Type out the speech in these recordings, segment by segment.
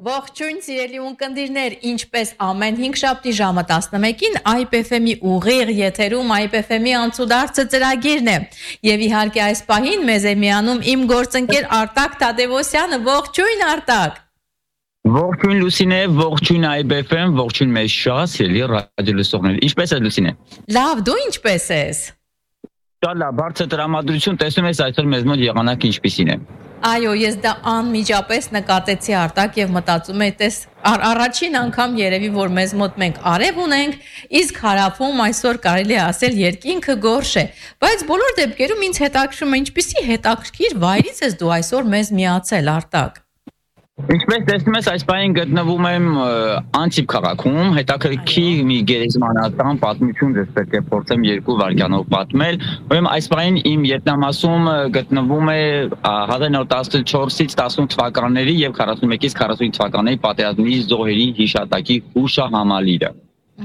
Ողջույն սիրելի ունկնդիրներ, ինչպես ամեն 5 շաբթի ժամը 11-ին IPFM-ի ուղիղ եթերում IPFM-ի անցուդարձը ծրագիրն է։ Եվ իհարկե այս պահին մեզ է միանում իմ գործընկեր Արտակ Թադևոսյանը։ Ողջույն Արտակ։ Ողջույն Լուսինե, ողջույն IPFM, ողջույն մեզ շատ սիրելի ռադիո լսողներ։ Ինչպես է Լուսինե։ Լավ, դու ինչպես ես։ Շատ լավ, բարձր տրամադրություն, տեսնում ես այսօր մեզ մոտ եղանակը ինչպիսին է։ Այո, ես դա անմիջապես նկատեցի Արտակ եւ մտածում եմ, տես առաջին անգամ երևի որ մեզ մոտ մենք արև ունենք, իսկ հարավում այսօր կարելի է ասել երկինքը գորշ է, բայց բոլոր դեպքերում ինձ հետաքրում է ինչպիսի հետաքրքիր վայրից ես դու այսօր մեզ միացել Արտակ։ Ինչպես տեսնում ես, այս պահին գտնվում եմ Անտիպ քաղաքում, հետաքրքիր մի գերեզմանատան պատմություն դες պետք է փորձեմ 2 վայրկյանով պատմել, ուրեմն այս պահին իմ ետնամասում գտնվում է 1914-ից 18 թվականների եւ 41-ից 45 թվականների պատերազմի զոհերի հիշատակի հուշահամալիրը։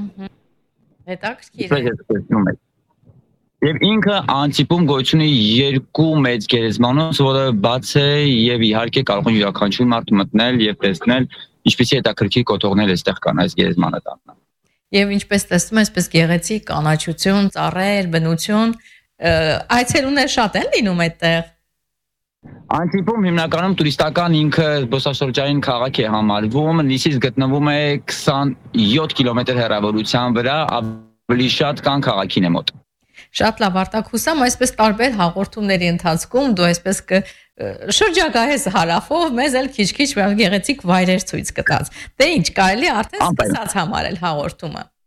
Հետաքրքիր է։ Եվ ինքը Անտիպում գոյություն ունի 2 մեծ գերեզմանոց, որը բաց է եւ իհարկե կարող են յուրաքանչյուր մարդ մտնել եւ տեսնել ինչպիսի հետաքրքիր կոթողներ այստեղ կան այս գերեզմանատանը։ Եվ ինչպես տեսնում ես, պես գեղեցիկ կանաչություն, ծառեր, բնություն, այցելուներ շատ են լինում այդտեղ։ Անտիպում հիմնականում տուրիստական ինքը զբոսաշրջային քաղաք է համարվում, Նիսից գտնվում է 27 կիլոմետր հեռավորության վրա, ավելի շատ կան քաղաքին է մոտ։ Շատ լավ Արտակ, հուսամ այսպես տարբեր հաղորդումների ընթացքում դու այսպես շրջագայես հարավով մեզ էլ քիչ-քիչ գեղեցիկ վայրեր ցույց կտաս։ Դե ինչ, կարելի արդեն սկսած համարել հաղորդումը։